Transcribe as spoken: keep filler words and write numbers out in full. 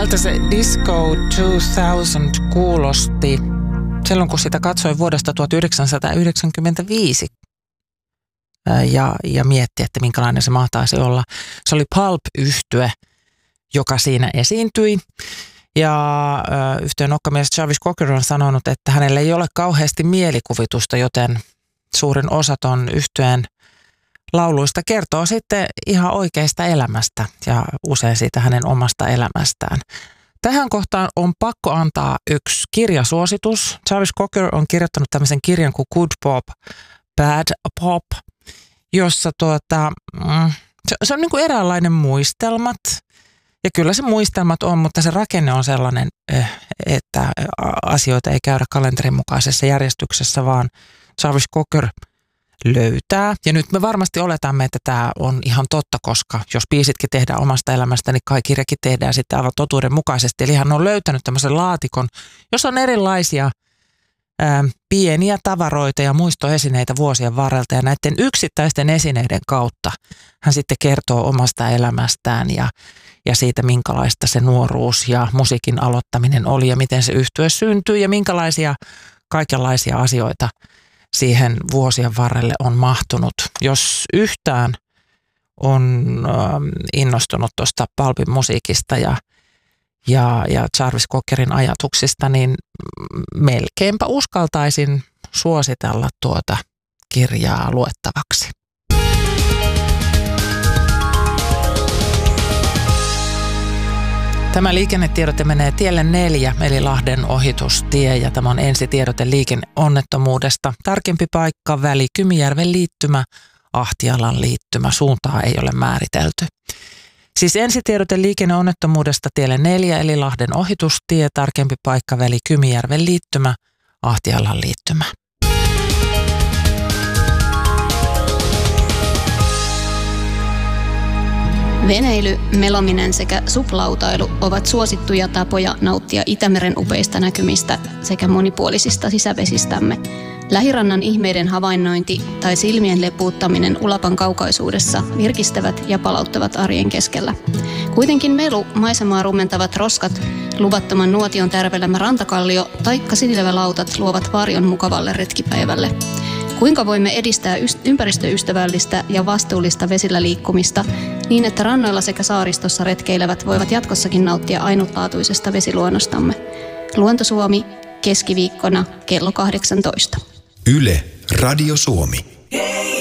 Hyvältä se Disco kaksituhatta kuulosti silloin, kun sitä katsoin vuodesta tuhatyhdeksänsataayhdeksänkymmentäviisi ja, ja mietti, että minkälainen se mahtaisi olla. Se oli Pulp-yhtye, joka siinä esiintyi. Ja yhtyeen nokkamies Jarvis Cocker on sanonut, että hänellä ei ole kauheasti mielikuvitusta, joten suurin osa ton yhtyeen lauluista kertoo sitten ihan oikeasta elämästä ja usein siitä hänen omasta elämästään. Tähän kohtaan on pakko antaa yksi kirjasuositus. Jarvis Cocker on kirjoittanut tämmöisen kirjan kuin Good Pop, Bad Pop, jossa tuota, se, se on niin kuin eräänlainen muistelmat. Ja kyllä se muistelmat on, mutta se rakenne on sellainen, että asioita ei käydä kalenterin mukaisessa järjestyksessä, vaan Jarvis Cocker löytää. Ja nyt me varmasti oletamme, että tämä on ihan totta, koska jos biisitkin tehdään omasta elämästä, niin kai kirjakin tehdään sitten aivan totuuden mukaisesti. Eli hän on löytänyt tämmöisen laatikon, jossa on erilaisia ää, pieniä tavaroita ja muistoesineitä vuosien varrelta. Ja näiden yksittäisten esineiden kautta hän sitten kertoo omasta elämästään ja, ja siitä, minkälaista se nuoruus ja musiikin aloittaminen oli ja miten se yhtye syntyi ja minkälaisia kaikenlaisia asioita siihen vuosien varrelle on mahtunut. Jos yhtään on ähm, innostunut tuosta Pulpin musiikista ja, ja, ja Jarvis Cockerin ajatuksista, niin melkeinpä uskaltaisin suositella tuota kirjaa luettavaksi. Tämä liikennetiedote menee tielle neljä, eli Lahden ohitustie, ja tämä on ensitiedote liikenneonnettomuudesta. Tarkempi paikka, väli Kymijärven liittymä, Ahtialan liittymä, suuntaa ei ole määritelty. Siis ensitiedote liikenneonnettomuudesta tielle neljä, eli Lahden ohitustie, tarkempi paikka, väli Kymijärven liittymä, Ahtialan liittymä. Veneily, melominen sekä suplautailu ovat suosittuja tapoja nauttia Itämeren upeista näkymistä sekä monipuolisista sisävesistämme. Lähirannan ihmeiden havainnointi tai silmien lepuuttaminen ulapan kaukaisuudessa virkistävät ja palauttavat arjen keskellä. Kuitenkin melu, maisemaa rumentavat roskat, luvattoman nuotion tärvelemä rantakallio taikka sinilevälautat luovat varjon mukavalle retkipäivälle. Kuinka voimme edistää ympäristöystävällistä ja vastuullista vesillä liikkumista niin, että rannoilla sekä saaristossa retkeilevät voivat jatkossakin nauttia ainutlaatuisesta vesiluonnostamme? Luontosuomi keskiviikkona kello kahdeksantoista. Yle Radio Suomi.